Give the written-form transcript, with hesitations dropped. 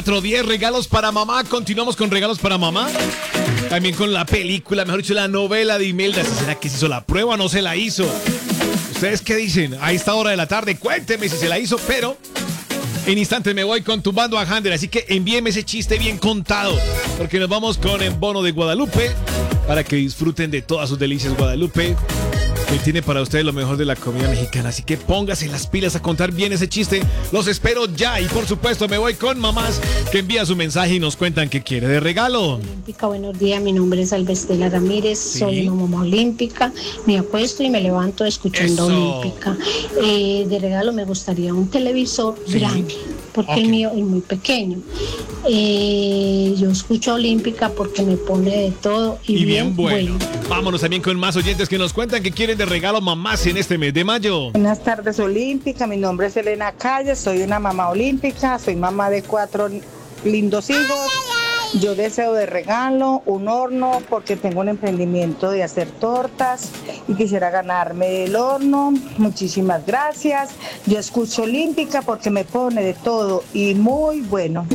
Otro 10 regalos para mamá. Continuamos con regalos para mamá. También con la película, mejor dicho, la novela de Imelda. ¿Será que se hizo la prueba o no se la hizo? ¿Ustedes qué dicen? A esta hora de la tarde, cuénteme si se la hizo, pero en instantes me voy con Tumbando a Hander. Así que envíeme ese chiste bien contado, porque nos vamos con el bono de Guadalupe para que disfruten de todas sus delicias. Guadalupe, que tiene para ustedes lo mejor de la comida mexicana. Así que póngase las pilas a contar bien ese chiste. Los espero ya. Y por supuesto me voy con mamás que envían su mensaje y nos cuentan qué quiere de regalo. Olímpica, buenos días, mi nombre es Alvestela Ramírez, soy una mamá olímpica, me acuesto y me levanto escuchando Olímpica. De regalo me gustaría un televisor grande, porque el mío es muy pequeño. Yo escucho Olímpica porque me pone de todo y bien bueno. Vámonos también con más oyentes que nos cuentan que quieren de regalo mamás en este mes de mayo. Buenas tardes, Olímpica. Mi nombre es Elena Calle, soy una mamá olímpica, soy mamá de 4 lindos hijos. Yo deseo de regalo un horno porque tengo un emprendimiento de hacer tortas y quisiera ganarme el horno. Muchísimas gracias. Yo escucho Olímpica porque me pone de todo y muy bueno.